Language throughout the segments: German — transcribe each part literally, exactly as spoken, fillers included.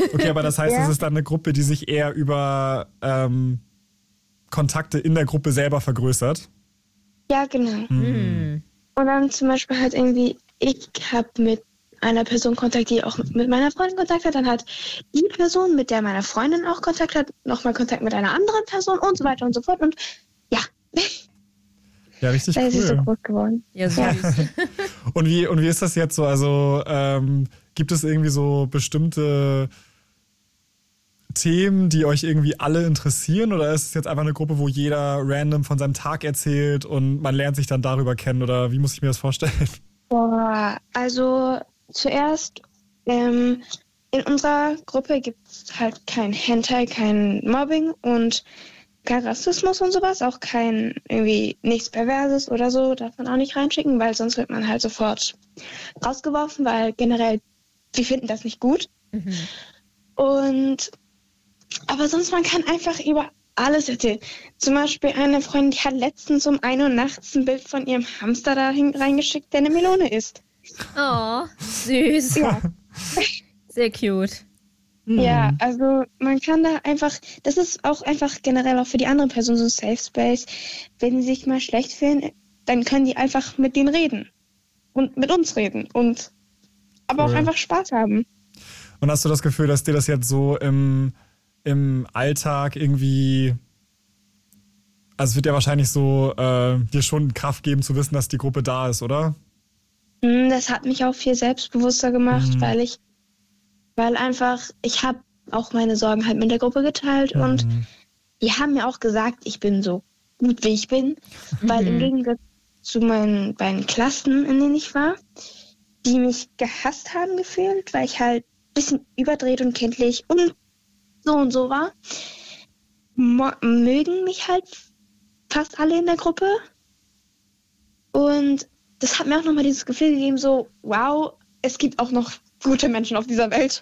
Okay, aber das heißt, Ja. es ist dann eine Gruppe, die sich eher über ähm, Kontakte in der Gruppe selber vergrößert? Ja, genau. Hm. Und dann zum Beispiel halt irgendwie, ich habe mit einer Person Kontakt, die auch mit meiner Freundin Kontakt hat. Dann hat die Person, mit der meine Freundin auch Kontakt hat, nochmal Kontakt mit einer anderen Person und so weiter und so fort. Und ja, Ja, richtig da ist sie so cool. groß geworden. Ja, süß. Und wie, und wie ist das jetzt so? Also ähm, gibt es irgendwie so bestimmte Themen, die euch irgendwie alle interessieren? Oder ist es jetzt einfach eine Gruppe, wo jeder random von seinem Tag erzählt und man lernt sich dann darüber kennen? Oder wie muss ich mir das vorstellen? Boah, also zuerst, ähm, in unserer Gruppe gibt es halt kein Hentai, kein Mobbing und kein Rassismus und sowas, auch kein irgendwie nichts Perverses oder so, darf man auch nicht reinschicken, weil sonst wird man halt sofort rausgeworfen, weil generell, wir finden das nicht gut. Mhm. Und, aber sonst, man kann einfach über alles erzählen. Zum Beispiel eine Freundin, die hat letztens um ein Uhr nachts ein Bild von ihrem Hamster da hin- reingeschickt, der eine Melone isst. Oh, süß. Ja. Sehr cute. Ja, also man kann da einfach, das ist auch einfach generell auch für die andere Person so ein Safe Space. Wenn sie sich mal schlecht fühlen, dann können die einfach mit denen reden und mit uns reden und aber Cool. auch einfach Spaß haben. Und hast du das Gefühl, dass dir das jetzt so im, im Alltag irgendwie, also es wird ja wahrscheinlich so äh, dir schon Kraft geben zu wissen, dass die Gruppe da ist, oder? Mm, Das hat mich auch viel selbstbewusster gemacht, Mhm. weil ich, weil einfach, ich habe auch meine Sorgen halt mit der Gruppe geteilt und Mhm. die haben mir auch gesagt, ich bin so gut, wie ich bin, weil im Gegensatz zu meinen beiden Klassen, in denen ich war, die mich gehasst haben gefühlt, weil ich halt ein bisschen überdreht und kindlich und so und so war, mo- mögen mich halt fast alle in der Gruppe. Und das hat mir auch nochmal dieses Gefühl gegeben, so, wow, es gibt auch noch gute Menschen auf dieser Welt.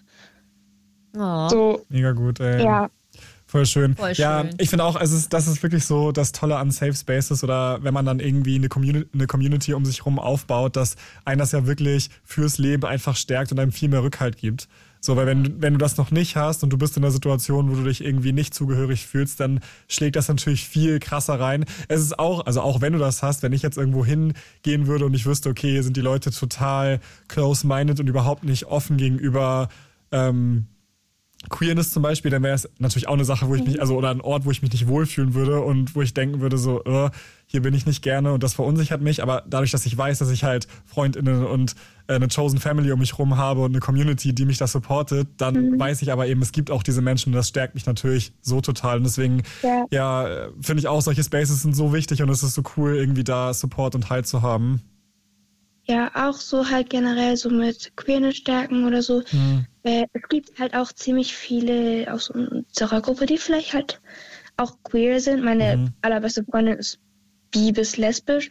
Oh. So, Mega gut, ey. ja. Voll schön. Voll Ja, schön. ich finde auch, es ist, das ist wirklich so das Tolle an Safe Spaces oder wenn man dann irgendwie eine Community, eine Community um sich herum aufbaut, dass einen das ja wirklich fürs Leben einfach stärkt und einem viel mehr Rückhalt gibt. So, weil wenn, wenn du das noch nicht hast und du bist in einer Situation, wo du dich irgendwie nicht zugehörig fühlst, dann schlägt das natürlich viel krasser rein. Es ist auch, also auch wenn du das hast, wenn ich jetzt irgendwo hingehen würde und ich wüsste, okay, hier sind die Leute total close-minded und überhaupt nicht offen gegenüber ähm, Queerness zum Beispiel, dann wäre es natürlich auch eine Sache, wo ich mich, also oder ein Ort, wo ich mich nicht wohlfühlen würde und wo ich denken würde, so, äh, hier bin ich nicht gerne und das verunsichert mich. Aber dadurch, dass ich weiß, dass ich halt FreundInnen und äh, eine Chosen Family um mich rum habe und eine Community, die mich da supportet, dann Mhm. weiß ich aber eben, es gibt auch diese Menschen und das stärkt mich natürlich so total. Und deswegen, Ja. ja, äh, finde ich auch, solche Spaces sind so wichtig und es ist so cool, irgendwie da Support und Halt zu haben. Ja, auch so halt generell so mit Queerness stärken oder so. Mhm. Äh, es gibt halt auch ziemlich viele aus unserer Gruppe, die vielleicht halt auch queer sind. Meine Mhm. allerbeste Freundin ist bi bis lesbisch.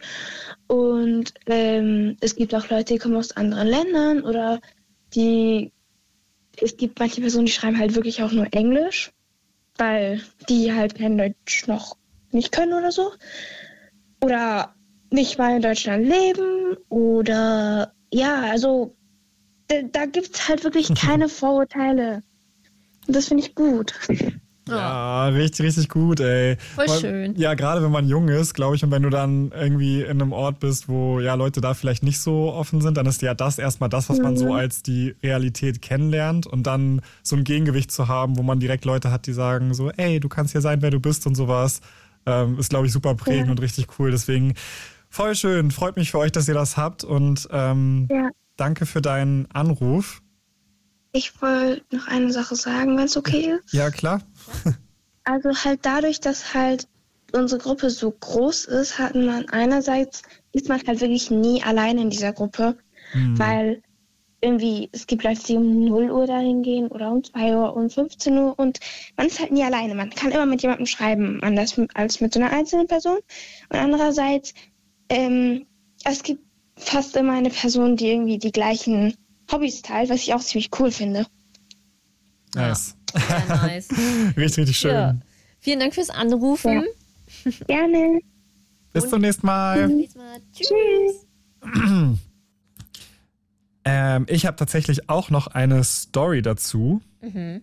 Und ähm, es gibt auch Leute, die kommen aus anderen Ländern oder die, es gibt manche Personen, die schreiben halt wirklich auch nur Englisch, weil die halt kein Deutsch noch nicht können oder so. Oder nicht mal in Deutschland leben oder ja, also da, da gibt es halt wirklich keine Vorurteile. Und das finde ich gut. Ja, richtig, richtig gut, ey. Voll Weil- schön. Ja, gerade wenn man jung ist, glaube ich, und wenn du dann irgendwie in einem Ort bist, wo ja Leute da vielleicht nicht so offen sind, dann ist ja das erstmal das, was man so als die Realität kennenlernt und dann so ein Gegengewicht zu haben, wo man direkt Leute hat, die sagen so, ey, du kannst hier sein, wer du bist und sowas, ähm, ist, glaube ich, super prägend Ja. und richtig cool. Deswegen voll schön, freut mich für euch, dass ihr das habt und ähm, Ja. danke für deinen Anruf. Ich wollte noch eine Sache sagen, wenn es okay ist. Ja, klar. Also halt dadurch, dass halt unsere Gruppe so groß ist, hat man einerseits, ist man halt wirklich nie allein in dieser Gruppe, Hm. weil irgendwie, es gibt Leute, die um null Uhr dahin gehen oder um zwei Uhr und fünfzehn Uhr und man ist halt nie alleine. Man kann immer mit jemandem schreiben, anders mit- als mit so einer einzelnen Person. Und andererseits, ähm, es gibt fast immer eine Person, die irgendwie die gleichen Hobbys teilt, was ich auch ziemlich cool finde. Nice. Sehr nice. Richtig, richtig schön. Ja. Vielen Dank fürs Anrufen. Ja. Gerne. Bis zum nächsten Mal. Nächstes Mal. Tschüss. Ähm, ich habe tatsächlich auch noch eine Story dazu. Mhm.